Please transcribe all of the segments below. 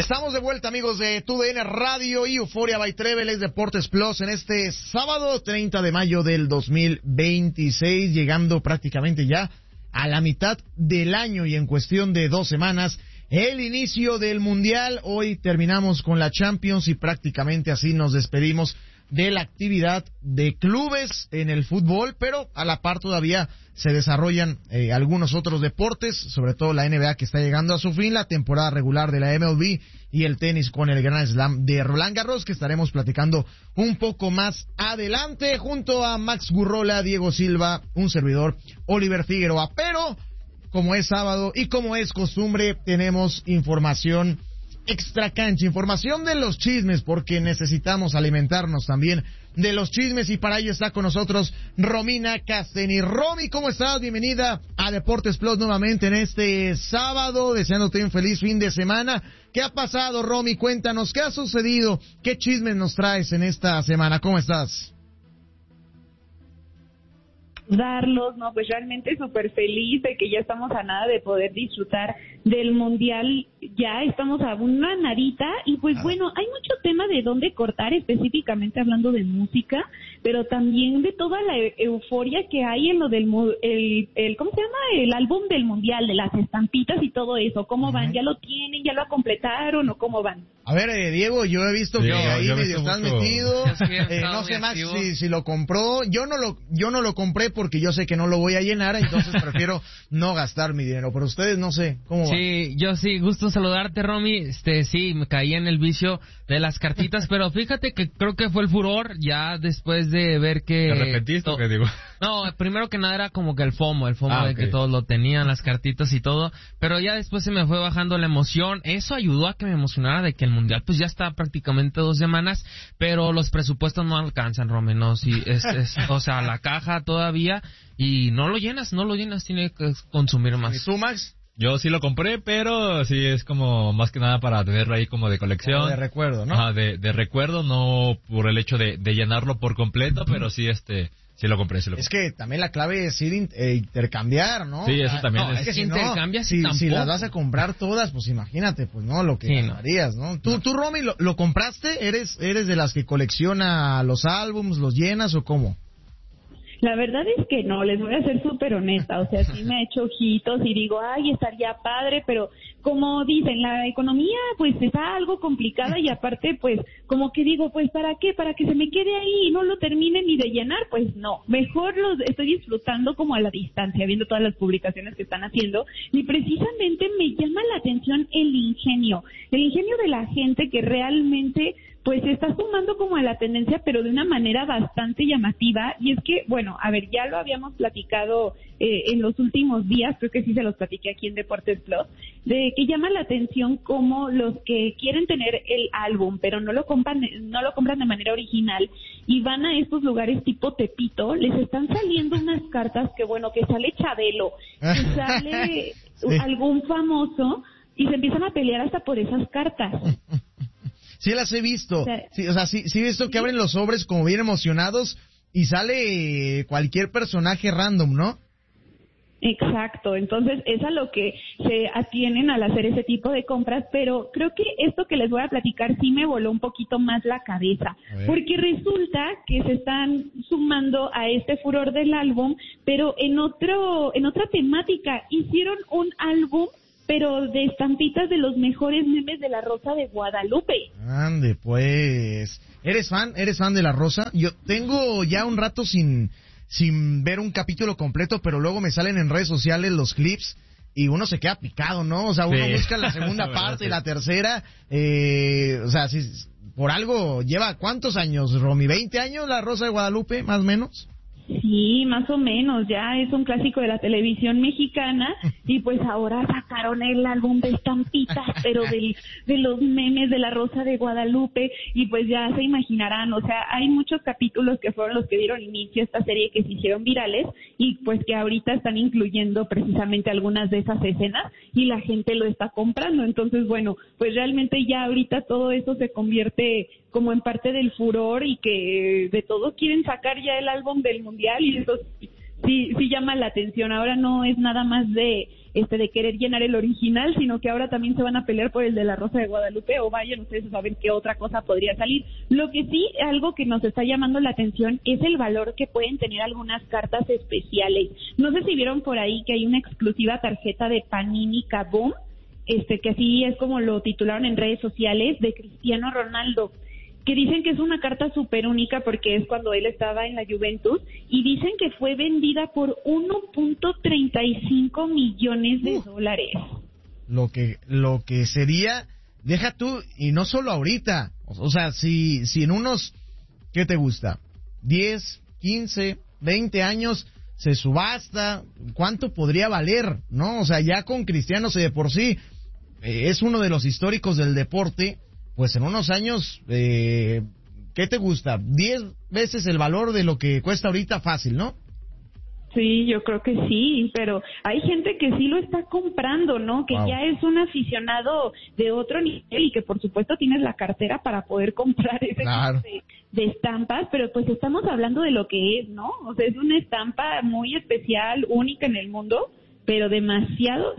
Estamos de vuelta, amigos de TUDN Radio y Euforia by Treveles Deportes Plus en este sábado 30 de mayo del 2026, llegando prácticamente ya a la mitad del año y en cuestión de 2 semanas el inicio del Mundial. Hoy terminamos con la Champions y prácticamente así nos despedimos de la actividad de clubes en el fútbol, pero a la par todavía se desarrollan algunos otros deportes, sobre todo la NBA que está llegando a su fin, la temporada regular de la MLB y el tenis con el Grand Slam de Roland Garros, que estaremos platicando un poco más adelante junto a Max Gurrola, Diego Silva, un servidor, Oliver Figueroa. Pero como es sábado y como es costumbre, tenemos información extra cancha, información de los chismes, porque necesitamos alimentarnos también de los chismes, y para ello está con nosotros Romina Casteni. Romy, ¿cómo estás? Bienvenida a Deportes Plus nuevamente en este sábado, deseándote un feliz fin de semana. ¿Qué ha pasado, Romy? Cuéntanos, ¿qué ha sucedido? ¿Qué chismes nos traes en esta semana? ¿Cómo estás? No, pues realmente súper feliz de que ya estamos a nada de poder disfrutar del Mundial, ya estamos a una nadita, y pues bueno, hay mucho tema de dónde cortar, específicamente hablando de música, pero también de toda la euforia que hay en lo del, ¿cómo se llama? El álbum del Mundial, de las estampitas y todo eso. ¿Cómo van? ¿Ya lo tienen? ¿Ya lo completaron o cómo van? A ver, Diego, yo he visto que ahí medio estás metido, no sé Max si lo compró. Yo no lo compré porque yo sé que no lo voy a llenar, entonces prefiero no gastar mi dinero, pero ustedes no sé, ¿cómo va? Sí, yo sí, gusto saludarte, Romy. Sí, me caí en el vicio de las cartitas, pero fíjate que creo que fue el furor ya después de ver que... ¿Te arrepentiste o qué digo? No, primero que nada era como que el FOMO de que todos lo tenían, las cartitas y todo, pero ya después se me fue bajando la emoción. Eso ayudó a que me emocionara de que el Mundial pues ya está prácticamente 2 semanas, pero los presupuestos no alcanzan, Romy, no, sí, o sea, la caja todavía, y no lo llenas, tiene que consumir más. ¿Y tú, Max? Yo sí lo compré, pero sí es como más que nada para tenerlo ahí como de colección. Como de recuerdo, ¿no? Ajá, de recuerdo, no por el hecho de llenarlo por completo, pero sí sí lo compré, Es que también la clave es ir intercambiar, ¿no? Sí, eso también es que si intercambias si las vas a comprar todas, pues imagínate, pues no, lo que harías, ¿no? Tú, Romy, ¿lo compraste? ¿Eres de las que colecciona los álbums, los llenas o cómo? La verdad es que no, les voy a ser súper honesta, o sea, sí me he hecho ojitos y digo, ay, estaría padre, pero como dicen, la economía pues está algo complicada, y aparte pues como que digo, pues ¿para qué? ¿Para que se me quede ahí y no lo termine ni de llenar? Pues no, mejor los estoy disfrutando como a la distancia, viendo todas las publicaciones que están haciendo, y precisamente me llama la atención el ingenio de la gente que realmente pues se está sumando como a la tendencia, pero de una manera bastante llamativa. Y es que, bueno, a ver, ya lo habíamos platicado en los últimos días, creo que sí se los platiqué aquí en Deportes Plus, de que llama la atención como los que quieren tener el álbum, pero no lo compran de manera original, y van a estos lugares tipo Tepito, les están saliendo unas cartas que, bueno, que sale Chabelo, que sale algún famoso, y se empiezan a pelear hasta por esas cartas. Sí las he visto, sí he visto que abren los sobres como bien emocionados y sale cualquier personaje random, ¿no? Exacto, entonces es a lo que se atienen al hacer ese tipo de compras, pero creo que esto que les voy a platicar sí me voló un poquito más la cabeza, porque resulta que se están sumando a este furor del álbum, pero en otra temática. Hicieron un álbum pero de estampitas de los mejores memes de La Rosa de Guadalupe. Ande, pues. ¿Eres fan de La Rosa? Yo tengo ya un rato sin ver un capítulo completo, pero luego me salen en redes sociales los clips y uno se queda picado, ¿no? O sea, uno busca la segunda parte, la tercera, o sea, si por algo lleva ¿cuántos años, Romy? ¿20 años La Rosa de Guadalupe, más o menos? Sí, más o menos, ya es un clásico de la televisión mexicana, y pues ahora sacaron el álbum de estampitas, pero de los memes de La Rosa de Guadalupe, y pues ya se imaginarán, o sea, hay muchos capítulos que fueron los que dieron inicio a esta serie que se hicieron virales, y pues que ahorita están incluyendo precisamente algunas de esas escenas, y la gente lo está comprando. Entonces, bueno, pues realmente ya ahorita todo eso se convierte como en parte del furor, y que de todos quieren sacar ya el álbum del Mundial, y eso sí llama la atención. Ahora no es nada más de de querer llenar el original, sino que ahora también se van a pelear por el de la Rosa de Guadalupe, o vayan ustedes a saber qué otra cosa podría salir. Lo que sí, algo que nos está llamando la atención es el valor que pueden tener algunas cartas especiales. No sé si vieron por ahí que hay una exclusiva tarjeta de Panini Kaboom, que así es como lo titularon en redes sociales, de Cristiano Ronaldo, que dicen que es una carta súper única porque es cuando él estaba en la Juventus, y dicen que fue vendida por 1.35 millones de dólares. Lo que sería, deja tú, y no solo ahorita, o sea, si en unos, ¿qué te gusta? 10, 15, 20 años se subasta, ¿cuánto podría valer? ¿No? O sea, ya con Cristiano, si de por sí es uno de los históricos del deporte, pues en unos años, ¿qué te gusta? 10 veces el valor de lo que cuesta ahorita fácil, ¿no? Sí, yo creo que sí, pero hay gente que sí lo está comprando, ¿no? Que ya es un aficionado de otro nivel y que por supuesto tienes la cartera para poder comprar ese tipo de estampas, pero pues estamos hablando de lo que es, ¿no? O sea, es una estampa muy especial, única en el mundo, pero demasiado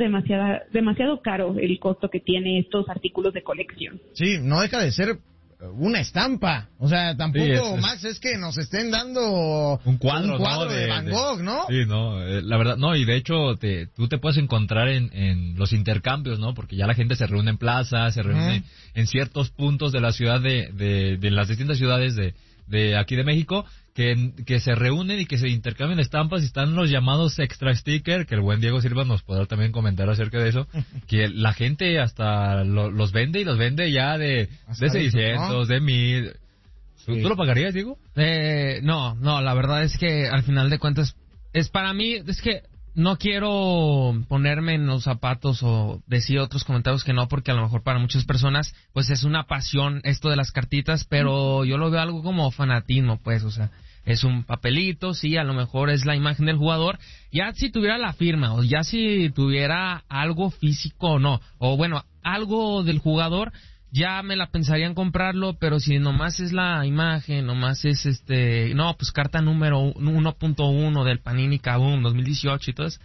caro el costo que tiene estos artículos de colección. Sí, no deja de ser una estampa, o sea, tampoco, sí, Max, es que nos estén dando un cuadro ¿no? de Van Gogh, ¿no? Sí, no, la verdad, no, y de hecho tú te puedes encontrar en los intercambios, ¿no? Porque ya la gente se reúne en plazas, se reúne en ciertos puntos de la ciudad de las distintas ciudades de aquí de México, que se reúnen y que se intercambian estampas, y están los llamados extra sticker, que el buen Diego Silva nos podrá también comentar acerca de eso, que la gente hasta los vende, y los vende ya de 600, ¿no? De 1000. ¿Tú lo pagarías, Diego? No, la verdad es que al final de cuentas, para mí, es que no quiero ponerme en los zapatos o decir otros comentarios que no, porque a lo mejor para muchas personas pues es una pasión esto de las cartitas, pero yo lo veo algo como fanatismo, pues, o sea, es un papelito, sí, a lo mejor es la imagen del jugador, ya si tuviera la firma o ya si tuviera algo físico o no, o bueno, algo del jugador, ya me la pensaría en comprarlo, pero si nomás es la imagen, nomás es no, pues carta número 1.1 del Panini Kaboom 2018 y todo eso,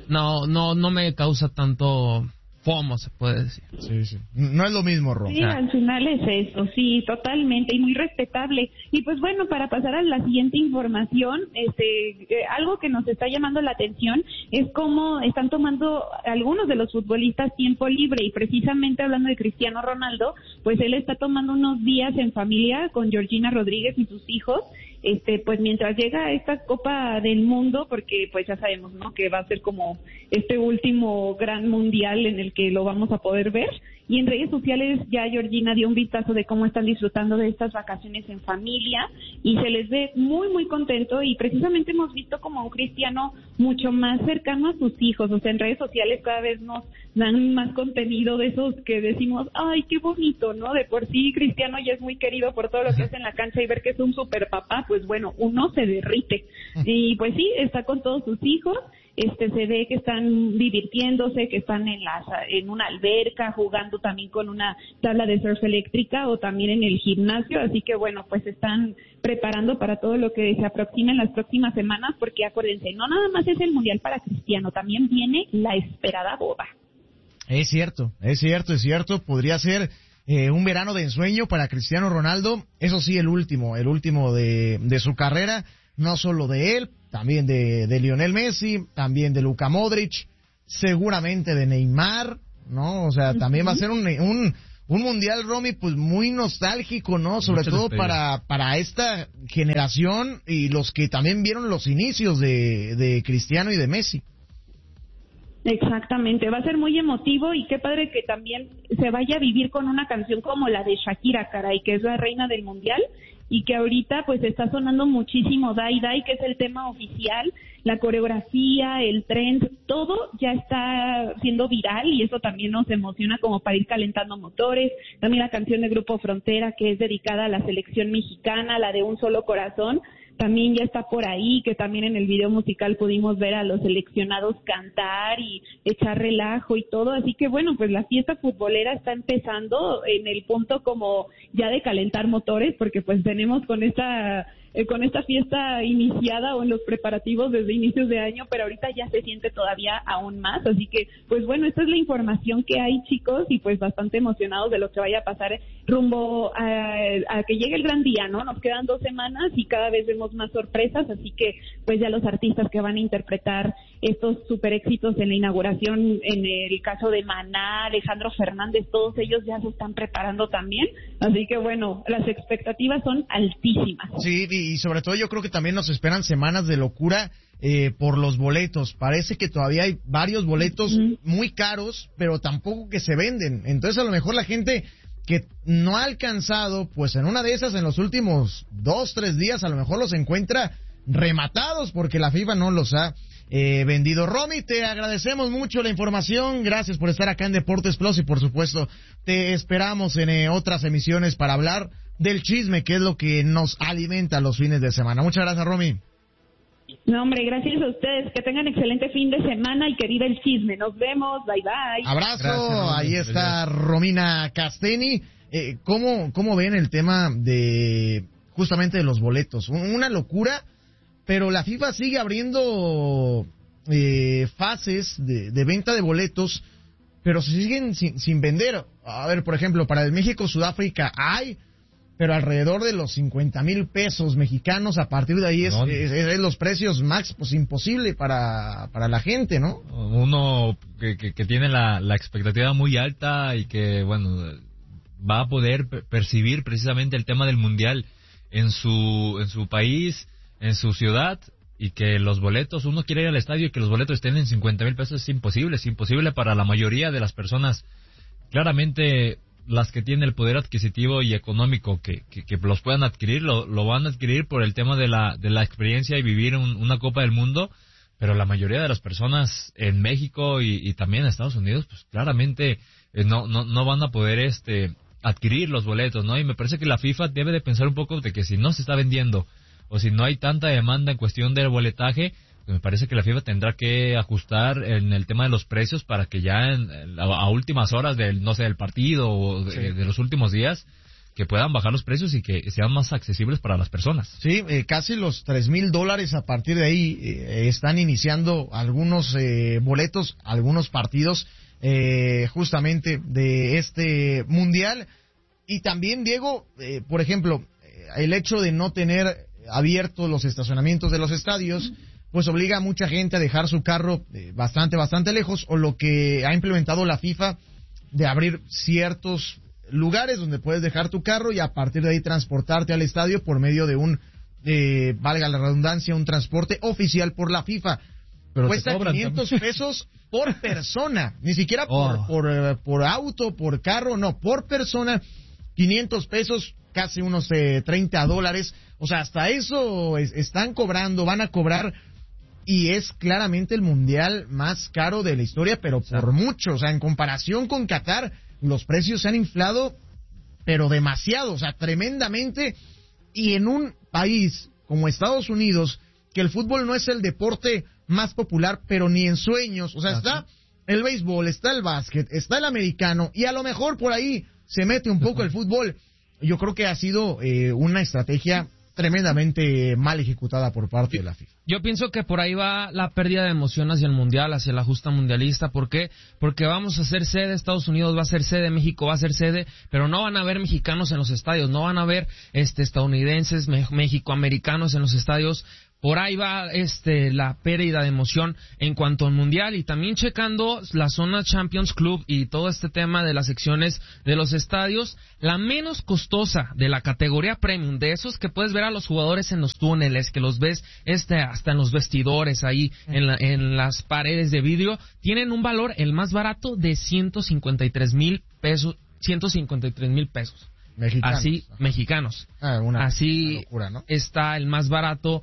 no me causa tanto FOMO, se puede decir. Sí. No es lo mismo, Ron. Sí, al final es eso, sí, totalmente, y muy respetable. Y pues bueno, para pasar a la siguiente información, algo que nos está llamando la atención es cómo están tomando algunos de los futbolistas tiempo libre, y precisamente hablando de Cristiano Ronaldo, pues él está tomando unos días en familia con Georgina Rodríguez y sus hijos, pues mientras llega esta Copa del Mundo, porque pues ya sabemos, ¿no?, que va a ser como este último gran mundial en el que lo vamos a poder ver, y en redes sociales ya Georgina dio un vistazo de cómo están disfrutando de estas vacaciones en familia, y se les ve muy muy contento, y precisamente hemos visto como un Cristiano mucho más cercano a sus hijos, o sea, en redes sociales cada vez nos dan más contenido de esos que decimos, ay, qué bonito, ¿no? De por sí Cristiano ya es muy querido por todo lo que hace en la cancha, y ver que es un super papá, pues bueno, uno se derrite. Y pues sí, está con todos sus hijos, se ve que están divirtiéndose, que están en una alberca, jugando también con una tabla de surf eléctrica, o también en el gimnasio, así que bueno, pues están preparando para todo lo que se aproxima en las próximas semanas, porque acuérdense, no nada más es el Mundial para Cristiano, también viene la esperada boda. Es cierto, podría ser un verano de ensueño para Cristiano Ronaldo, eso sí, el último de su carrera, no solo de él, también de Lionel Messi, también de Luka Modric, seguramente de Neymar, ¿no? O sea, también va a ser un mundial, Romy, pues muy nostálgico, ¿no? Sobre todo para esta generación y los que también vieron los inicios de Cristiano y de Messi. Exactamente, va a ser muy emotivo, y qué padre que también se vaya a vivir con una canción como la de Shakira, caray, que es la reina del mundial, y que ahorita pues está sonando muchísimo Dai Dai, que es el tema oficial, la coreografía, el trend, todo ya está siendo viral, y eso también nos emociona como para ir calentando motores. También la canción de Grupo Frontera, que es dedicada a la selección mexicana, la de Un Solo Corazón, también ya está por ahí, que también en el video musical pudimos ver a los seleccionados cantar y echar relajo y todo, así que bueno, pues la fiesta futbolera está empezando en el punto como ya de calentar motores, porque pues tenemos con esta con esta fiesta iniciada o en los preparativos desde inicios de año, pero ahorita ya se siente todavía aún más, así que pues bueno, esta es la información que hay, chicos, y pues bastante emocionados de lo que vaya a pasar rumbo a que llegue el gran día, ¿no? Nos quedan 2 semanas y cada vez vemos más sorpresas, así que pues ya los artistas que van a interpretar estos super éxitos en la inauguración, en el caso de Maná, Alejandro Fernández, todos ellos ya se están preparando también, así que bueno, las expectativas son altísimas. Sí, y sobre todo yo creo que también nos esperan semanas de locura por los boletos. Parece que todavía hay varios boletos muy caros, pero tampoco que se venden. Entonces a lo mejor la gente que no ha alcanzado, pues en una de esas, en los últimos 2-3 días, a lo mejor los encuentra rematados porque la FIFA no los ha vendido. Romy, te agradecemos mucho la información, gracias por estar acá en Deportes Plus y por supuesto te esperamos en otras emisiones para hablar del chisme, que es lo que nos alimenta los fines de semana. Muchas gracias, Romy. No, hombre, gracias a ustedes, que tengan excelente fin de semana y que viva el chisme. Nos vemos, bye bye. Abrazo, gracias, ahí está Romina Casteni. ¿Cómo ven el tema de justamente de los boletos? Una locura, pero la FIFA sigue abriendo fases de venta de boletos, pero se siguen sin vender. A ver, por ejemplo, para el México-Sudáfrica hay, pero alrededor de los 50,000 pesos mexicanos. A partir de ahí es los precios max, pues imposible para la gente, ¿no? Uno que tiene la expectativa muy alta y que, bueno, va a poder percibir precisamente el tema del Mundial en su país, en su ciudad, y que los boletos, uno quiere ir al estadio y que los boletos estén en 50,000 pesos, es imposible para la mayoría de las personas. Claramente, las que tienen el poder adquisitivo y económico que los puedan adquirir, lo van a adquirir por el tema de la experiencia y vivir una Copa del Mundo, pero la mayoría de las personas en México y también en Estados Unidos, pues claramente no van a poder adquirir los boletos, ¿no? Y me parece que la FIFA debe de pensar un poco de que si no se está vendiendo o si no hay tanta demanda en cuestión del boletaje, me parece que la FIFA tendrá que ajustar en el tema de los precios para que ya a últimas horas del partido o de los últimos días, que puedan bajar los precios y que sean más accesibles para las personas. Sí, casi los $3,000 a partir de ahí están iniciando algunos boletos, algunos partidos justamente de este mundial. Y también, Diego, por ejemplo, el hecho de no tener abiertos los estacionamientos de los estadios, pues obliga a mucha gente a dejar su carro bastante lejos, o lo que ha implementado la FIFA de abrir ciertos lugares donde puedes dejar tu carro y a partir de ahí transportarte al estadio por medio de un, valga la redundancia, un transporte oficial por la FIFA. Pero cuesta 500 pesos por persona, ni siquiera por auto, por carro, no, por persona, 500 pesos, casi unos $30. O sea, hasta eso están cobrando, van a cobrar. Y es claramente el mundial más caro de la historia, pero por mucho. O sea, en comparación con Qatar, los precios se han inflado, pero demasiado, o sea, tremendamente. Y en un país como Estados Unidos, que el fútbol no es el deporte más popular, pero ni en sueños. O sea, está el béisbol, está el básquet, está el americano, y a lo mejor por ahí se mete un poco el fútbol. Yo creo que ha sido una estrategia tremendamente mal ejecutada por parte de la FIFA. Yo pienso que por ahí va la pérdida de emoción hacia el mundial, hacia la justa mundialista. ¿Por qué? Porque vamos a ser sede, Estados Unidos va a ser sede, México va a ser sede, pero no van a haber mexicanos en los estadios, no van a haber estadounidenses, mexicoamericanos en los estadios. Por ahí va la pérdida de emoción en cuanto al mundial, y también checando la zona Champions Club y todo este tema de las secciones de los estadios, la menos costosa de la categoría premium, de esos que puedes ver a los jugadores en los túneles, que los ves hasta en los vestidores ahí en las paredes de vidrio, tienen un valor, el más barato, de 153,000 pesos, 153,000 pesos. Mexicanos. Así, mexicanos. Una así locura, ¿no? Está el más barato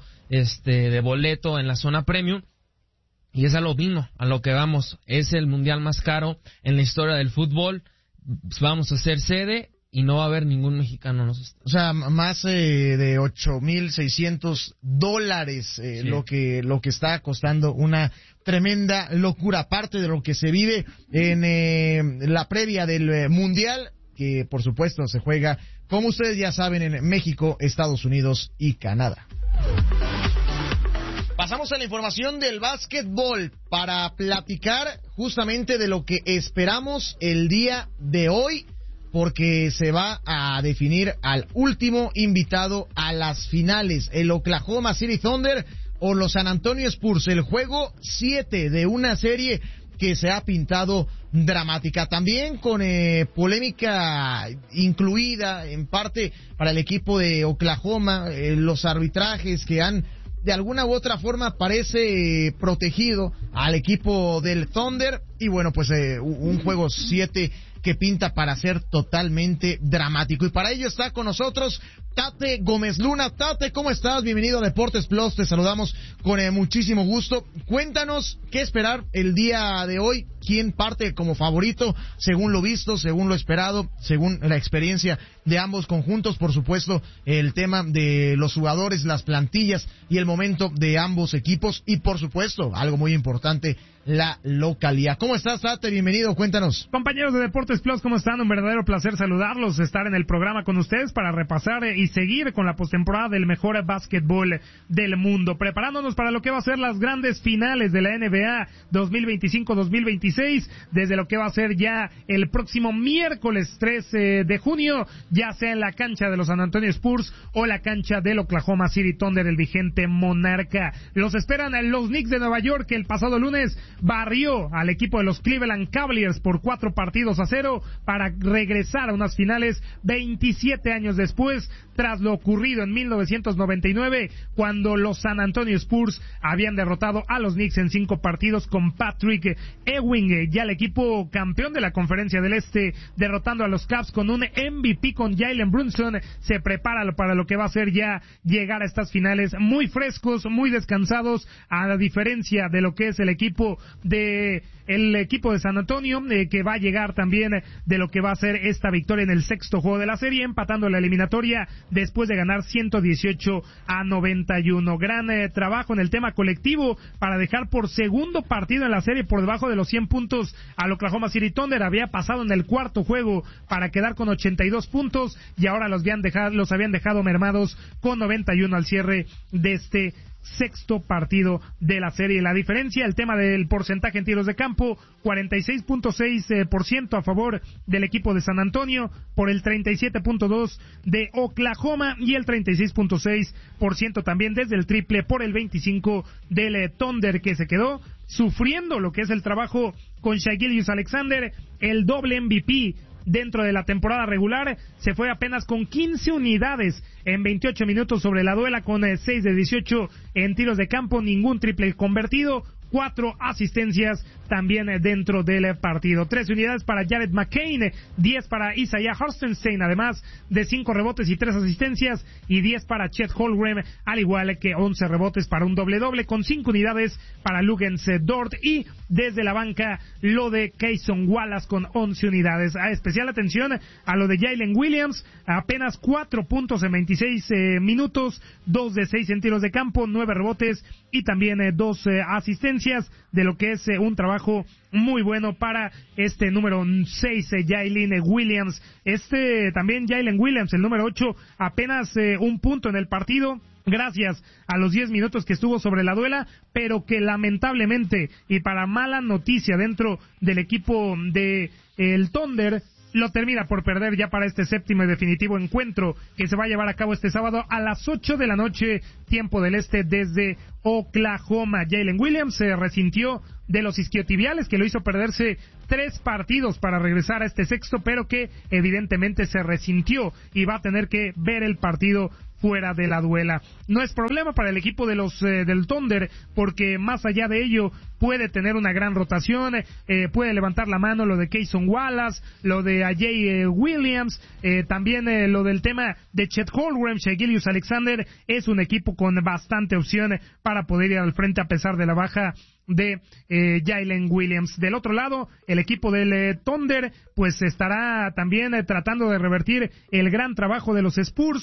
de boleto en la zona premium, y es a lo mismo, a lo que vamos. Es el mundial más caro en la historia del fútbol. Vamos a ser sede y no va a haber ningún mexicano en los estadios. O sea, más de $8,600 lo que está costando, una tremenda locura. Aparte de lo que se vive en la previa del mundial, que por supuesto se juega, como ustedes ya saben, en México, Estados Unidos y Canadá. Pasamos a la información del básquetbol para platicar justamente de lo que esperamos el día de hoy, porque se va a definir al último invitado a las finales, el Oklahoma City Thunder o los San Antonio Spurs, el juego 7 de una serie que se ha pintado dramática, también con polémica incluida en parte para el equipo de Oklahoma, los arbitrajes que han de alguna u otra forma parece protegido al equipo del Thunder, y bueno, pues un juego 7 que pinta para ser totalmente dramático. Y para ello está con nosotros Tate Gómez Luna. Tate, ¿cómo estás? Bienvenido a Deportes Plus, te saludamos con muchísimo gusto. Cuéntanos qué esperar el día de hoy, quién parte como favorito, según lo visto, según lo esperado, según la experiencia de ambos conjuntos, por supuesto, el tema de los jugadores, las plantillas y el momento de ambos equipos y, por supuesto, algo muy importante, la localidad. ¿Cómo estás, Tate? Bienvenido, cuéntanos. Compañeros de Deportes Plus, ¿cómo están? Un verdadero placer saludarlos, estar en el programa con ustedes para repasar y seguir con la postemporada del mejor básquetbol del mundo, preparándonos para lo que va a ser las grandes finales de la NBA 2025-2026, desde lo que va a ser ya el próximo miércoles 3 de junio, ya sea en la cancha de los San Antonio Spurs o la cancha del Oklahoma City Thunder, el vigente monarca. Los esperan los Knicks de Nueva York, que el pasado lunes barrió al equipo de los Cleveland Cavaliers por 4-0 para regresar a unas finales 27 años después, tras lo ocurrido en 1999, cuando los San Antonio Spurs habían derrotado a los Knicks en 5 partidos con Patrick Ewing, ya el equipo campeón de la Conferencia del Este, derrotando a los Cavs con un MVP con Jalen Brunson. Se prepara para lo que va a ser ya llegar a estas finales muy frescos, muy descansados, a la diferencia de lo que es el equipo de San Antonio, que va a llegar también de lo que va a ser esta victoria en el 6º juego de la serie, empatando la eliminatoria después de ganar 118-91. Gran trabajo en el tema colectivo para dejar por segundo partido en la serie por debajo de los 100 puntos al Oklahoma City Thunder. Había pasado en el 4º juego para quedar con 82 puntos y ahora los habían dejado mermados con 91 al cierre de este 6º partido de la serie. La diferencia, el tema del porcentaje en tiros de campo, 46.6% a favor del equipo de San Antonio por el 37.2% de Oklahoma y el 36.6% también desde el triple por el 25% del Thunder, que se quedó sufriendo lo que es el trabajo con Shai Gilgeous-Alexander, el doble MVP dentro de la temporada regular. Se fue apenas con 15 unidades en 28 minutos sobre la duela, con 6 de 18 en tiros de campo, ningún triple convertido, 4 asistencias también dentro del partido. 3 unidades para Jared McCain, 10 para Isaiah Hartenstein, además de 5 rebotes y 3 asistencias, y 10 para Chet Holmgren, al igual que 11 rebotes para un doble-doble, con 5 unidades para Lugens Dort, y desde la banca lo de Cason Wallace con 11 unidades. A especial atención a lo de Jalen Williams, apenas 4 puntos en 26 minutos, 2 de 6 en tiros de campo, 9 rebotes y también 2 asistencias, de lo que es un trabajo muy bueno para este número 6, Jalen Williams. También Jalen Williams, el número 8, apenas un punto en el partido, gracias a los 10 minutos que estuvo sobre la duela, pero que lamentablemente, y para mala noticia dentro del equipo de el Thunder, lo termina por perder ya para este 7º y definitivo encuentro que se va a llevar a cabo este sábado a las 8 de la noche, tiempo del este, desde Oklahoma. Jalen Williams se resintió de los isquiotibiales, que lo hizo perderse 3 partidos para regresar a este 6º, pero que evidentemente se resintió y va a tener que ver el partido fuera de la duela. No es problema para el equipo de los del Thunder, porque más allá de ello puede tener una gran rotación, puede levantar la mano lo de Cason Wallace, lo de Ajay Williams, también lo del tema de Chet Holmgren, Shai Gilgeous-Alexander. Es un equipo con bastante opción para poder ir al frente a pesar de la baja de Jalen Williams. Del otro lado, el equipo del Thunder pues estará también tratando de revertir el gran trabajo de los Spurs,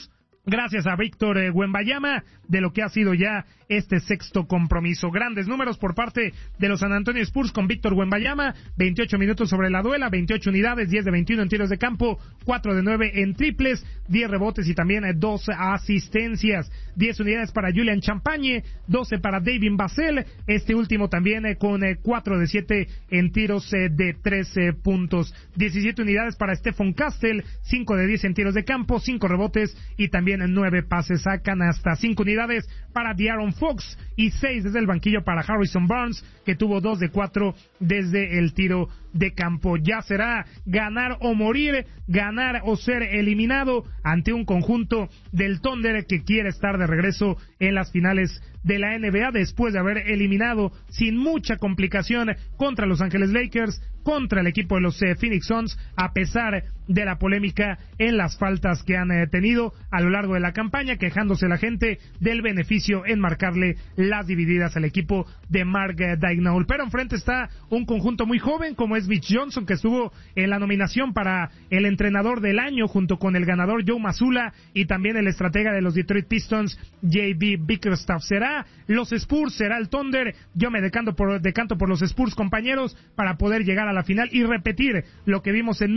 gracias a Víctor Wembanyama, de lo que ha sido ya este sexto compromiso. Grandes números por parte de los San Antonio Spurs con Víctor Wembanyama, 28 minutos sobre la duela, 28 unidades, 10 de 21 en tiros de campo, 4 de 9 en triples, 10 rebotes y también 2 asistencias, 10 unidades para Julian Champagne, 12 para David Vassell, este último también con 4 de 7 en tiros de 3 puntos, 17 unidades para Stephon Castle, 5 de 10 en tiros de campo, 5 rebotes y también 9 pases a canasta, 5 unidades para De'Aaron Fox y 6 desde el banquillo para Harrison Barnes, que tuvo 2 de 4 desde el tiro de campo. Ya será ganar o morir, ganar o ser eliminado ante un conjunto del Thunder que quiere estar de regreso en las finales de la NBA después de haber eliminado sin mucha complicación contra Los Ángeles Lakers, contra el equipo de los Phoenix Suns, a pesar de la polémica en las faltas que han tenido a lo largo de la campaña, quejándose la gente del beneficio en marcarle las divididas al equipo de Mark Daigneault. Pero enfrente está un conjunto muy joven como es Mitch Johnson, que estuvo en la nominación para el entrenador del año junto con el ganador Joe Mazzulla y también el estratega de los Detroit Pistons J.B. Bickerstaff. Será los Spurs, será el Thunder. Yo me decanto por los Spurs, compañeros, para poder llegar a la final y repetir lo que vimos en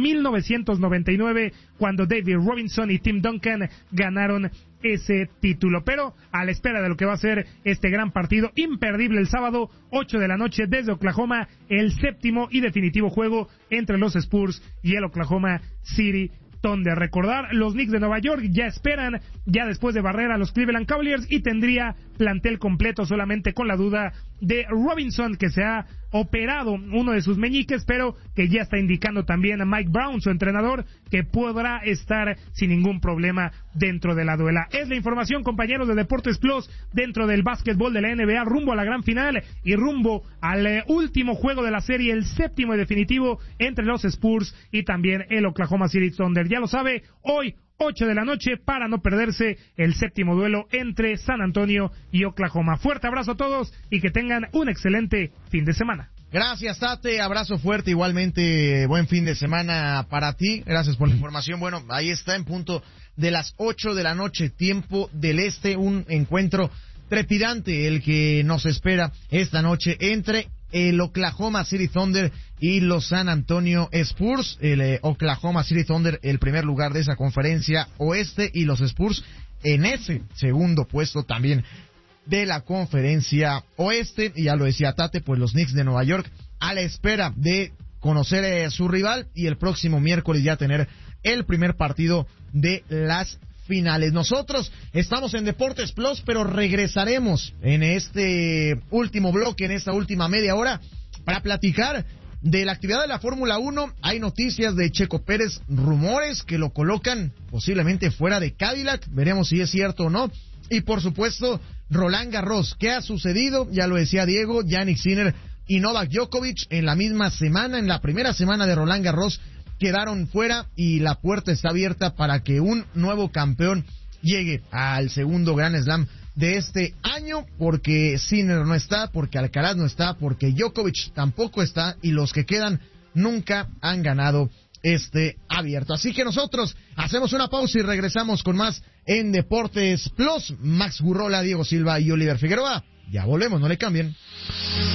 1999 cuando David Robinson y Tim Duncan ganaron ese título. Pero a la espera de lo que va a ser este gran partido imperdible el sábado 8 de la noche desde Oklahoma, el séptimo y definitivo juego entre los Spurs y el Oklahoma City Thunder. Recordar, los Knicks de Nueva York ya esperan, ya después de barrer a los Cleveland Cavaliers, y tendría plantel completo solamente con la duda de Robinson, que se ha operado uno de sus meñiques, pero que ya está indicando también a Mike Brown, su entrenador, que podrá estar sin ningún problema dentro de la duela. Es la información, compañeros de Deportes Plus, dentro del básquetbol de la NBA, rumbo a la gran final y rumbo al último juego de la serie, el séptimo y definitivo entre los Spurs y también el Oklahoma City Thunder. Ya lo sabe, hoy 8 de la noche, para no perderse el séptimo duelo entre San Antonio y Oklahoma. Fuerte abrazo a todos y que tengan un excelente fin de semana. Gracias, Tate, abrazo fuerte, igualmente buen fin de semana para ti, gracias por la información. Bueno, ahí está, en punto de las 8 de la noche, tiempo del este, un encuentro trepidante el que nos espera esta noche entre el Oklahoma City Thunder y los San Antonio Spurs. El Oklahoma City Thunder, el primer lugar de esa conferencia oeste, y los Spurs en ese segundo puesto también de la conferencia oeste. Y ya lo decía Tate, pues los Knicks de Nueva York a la espera de conocer su rival y el próximo miércoles ya tener el primer partido de las finales. Nosotros estamos en Deportes Plus, pero regresaremos en este último bloque, en esta última media hora, para platicar de la actividad de la Fórmula 1. Hay noticias de Checo Pérez, rumores que lo colocan posiblemente fuera de Cadillac, veremos si es cierto o no. Y por supuesto, Roland Garros, ¿qué ha sucedido? Ya lo decía Diego, Jannik Sinner y Novak Djokovic en la misma semana, en la primera semana de Roland Garros, quedaron fuera y la puerta está abierta para que un nuevo campeón llegue al segundo Grand Slam de este año, porque Sinner no está, porque Alcaraz no está, porque Djokovic tampoco está, y los que quedan nunca han ganado este abierto. Así que nosotros hacemos una pausa y regresamos con más en Deportes Plus. Max Gurrola, Diego Silva y Oliver Figueroa. Ya volvemos, no le cambien.